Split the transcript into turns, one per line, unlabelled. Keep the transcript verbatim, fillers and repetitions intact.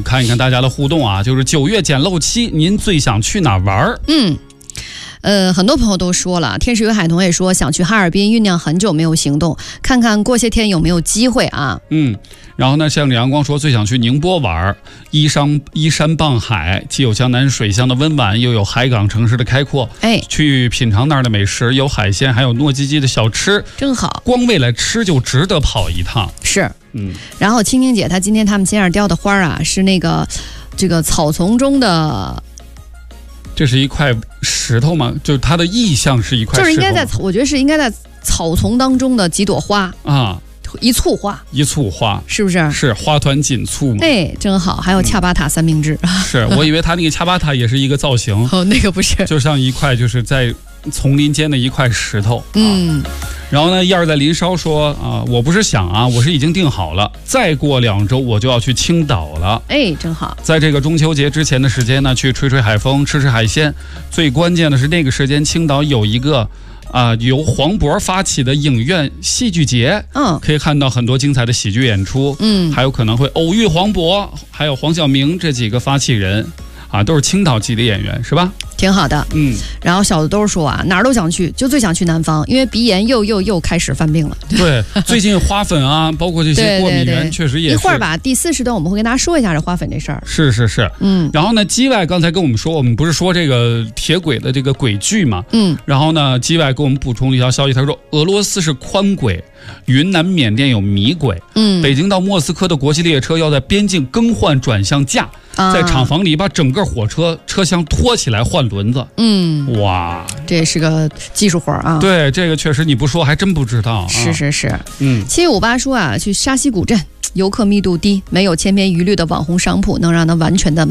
看一看大家的互动啊，就是九月简陋期，您最想去哪玩？
嗯。呃，很多朋友都说了，天使与海豚也说想去哈尔滨，酝酿很久没有行动，看看过些天有没有机会啊。
嗯，然后呢，像李阳光说最想去宁波玩，依山依山傍海，既有江南水乡的温婉，又有海港城市的开阔。
哎，
去品尝那儿的美食，有海鲜，还有糯叽叽的小吃，
真好。
光为了吃就值得跑一趟。
是，
嗯。
然后青青姐她今天他们街上雕的花啊，是那个这个草丛中的。
这是一块石头吗？就是它的意象是一块石头，
就是应该在，我觉得是应该在草丛当中的几朵花
啊，
一簇花，
一簇花，
是不是？
是花团锦簇嘛？
哎，真好。还有恰巴塔三明治，
嗯、是我以为它那个恰巴塔也是一个造型，
哦，那个不是，
就像一块就是在丛林间的一块石头。
嗯。
啊然后呢，燕儿在林梢说啊，我不是想啊，我是已经定好了，再过两周我就要去青岛了。
哎，真好。
在这个中秋节之前的时间呢，去吹吹海风，吃吃海鲜。最关键的是那个时间，青岛有一个啊、呃、由黄渤发起的影院戏剧节，
嗯，
可以看到很多精彩的喜剧演出，
嗯，
还有可能会偶遇黄渤，还有黄晓明这几个发起人。啊，都是青岛籍的演员，是吧？
挺好的，
嗯。
然后小子都说啊，哪儿都想去，就最想去南方，因为鼻炎又又又开始犯病了。
对，最近花粉啊，包括这些过敏源，确实也是。
一会儿吧，第四时段我们会跟大家说一下这花粉这事儿。
是是是，
嗯。
然后呢，基外刚才跟我们说，我们不是说这个铁轨的这个轨距嘛？
嗯。
然后呢，基外给我们补充了一条消息，他说俄罗斯是宽轨，云南、缅甸有米轨。
嗯。
北京到莫斯科的国际列车要在边境更换转向架。在厂房里把整个火车车厢拖起来换轮子，
嗯，
哇，
这也是个技术活啊。
对，这个确实你不说还真不知道、啊。
是是是，
嗯，
七五八说啊，去沙溪古镇，游客密度低，没有千篇一律的网红商铺，能让它完全的。